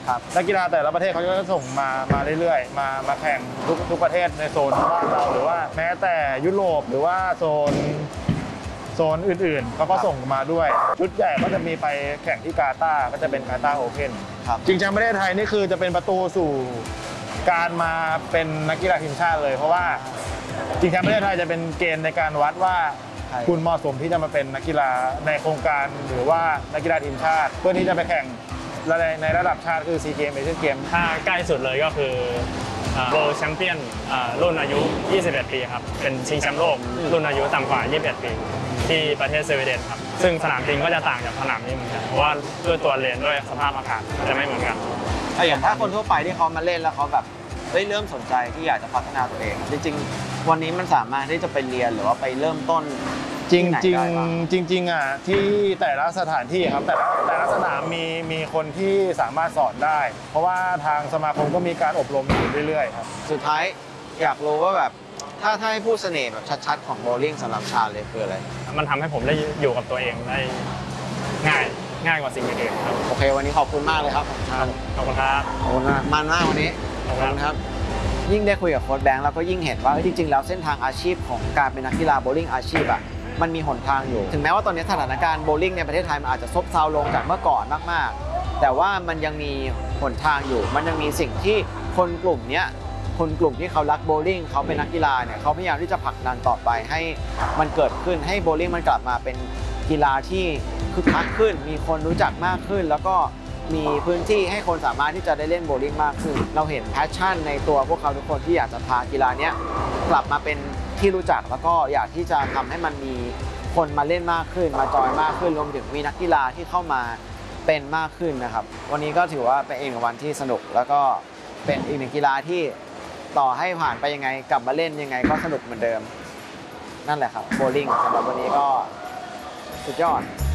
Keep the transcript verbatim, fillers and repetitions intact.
นักกีฬาแต่ละประเทศเขาก็จะส่งมามาเรื่อยๆมามาแข่งทุกทุกประเทศในโซนบ้านเราหรือว่าแม้แต่ยุโรปหรือว่าโซนโซนอื่นๆเขาก็ส่งมาด้วยชุดใหญ่ก็จะมีไปแข่งที่กาตาร์ก็จะเป็นกาตาร์โอเพ่นจริงจังประเทศไทยนี่คือจะเป็นประตูสู่การมาเป็นนักกีฬาทีมชาติเลยเพราะว่าจริงจังประเทศไทยจะเป็นเกณฑ์ในการวัดว่าคุณเหมาะสมที่จะมาเป็นนักกีฬาในโครงการหรือว่านักกีฬาทีมชาติเพื่อที่จะไปแข่งในระดับชาติคือซีเกมเอเชียนเกมถ้าใกล้สุดเลยก็คือโวลด์แชมเปี้ยนรุ่นอายุยี่สิบเอ็ดปีครับเป็นชิงแชมป์โลกรุ่นอายุต่ำกว่ายี่สิบเอ็ดปีที่ประเทศสวีเดนครับซึ่งสนามจริงก็จะต่างจากสนามนี้เหมือนกันเพราะว่าด้วยตัวเลนด้วยสภาพอากาศจะไม่เหมือนกันอย่างถ้าคนทั่วไปที่เขามาเล่นแล้วเขาแบบเฮ้ยเริ่มสนใจที่อยากจะพัฒนาตัวเองจริงๆวันนี้มันสามารถที่จะไปเรียนหรือว่าไปเริ่มต้นจริงจริงจริงจริงอ่ะที่แต่ละสถานที่ครับแต่ละแต่ละสนามมีมีคนที่สามารถสอนได้เพราะว่าทางสมาคมก็มีการอบรมอยู่เรื่อยๆครับสุดท้ายอยากรู้ว่าแบบถ้าถ้าให้พูดเสน่ห์แบบชัดๆของโบว์ลิ่งสำหรับชาเลยคืออะไรมันทำให้ผมได้อยู่กับตัวเองได้ง่ายง่ายกว่าสิ่งอื่นๆครับโอเควันนี้ขอบคุณมากเลยครับขอบคุณครับขอบคุณมากมันมากวันนี้ขอบคุณครับยิ่งได้คุยกับโค้ชแบงค์เราก็ยิ่งเห็นว่าจริงๆแล้วเส้นทางอาชีพของการเป็นนักกีฬาโบว์ลิ่งอาชีพอ่ะมันมีหนทางอยู่ถึงแม้ว่าตอนนี้สถานการณ์โบว์ลิ่งในประเทศไทยมันอาจจะซบเซาลงจากเมื่อก่อนมากๆแต่ว่ามันยังมีหนทางอยู่มันยังมีสิ่งที่คนกลุ่มนี้คนกลุ่มที่เขารักโบว์ลิ่งเขาเป็นนักกีฬาเนี่ยเขาพยายามที่จะผลักดันต่อไปให้มันเกิดขึ้นให้โบว์ลิ่งมันกลับมาเป็นกีฬาที่คึกคักขึ้นมีคนรู้จักมากขึ้นแล้วก็มีพื้นที่ให้คนสามารถที่จะได้เล่นโบว์ลิ่งมากขึ้นเราเห็นแพชชั่นในตัวพวกเขาทุกคนที่อยากจะพากีฬานี้กลับมาเป็นที่รู้จักแล้วก็อยากที่จะทำให้มันมีคนมาเล่นมากขึ้นมาจอยมากขึ้นรวมถึงมีนักกีฬาที่เข้ามาเป็นมากขึ้นนะครับวันนี้ก็ถือว่าเป็นอีกหนึ่งวันที่สนุกแล้วก็เป็นอีกหนึ่งกีฬาที่ต่อให้ผ่านไปยังไงกลับมาเล่นยังไงก็สนุกเหมือนเดิมนั่นแหละครับโบว์ลิ่งสำหรับวันนี้ก็สุดยอด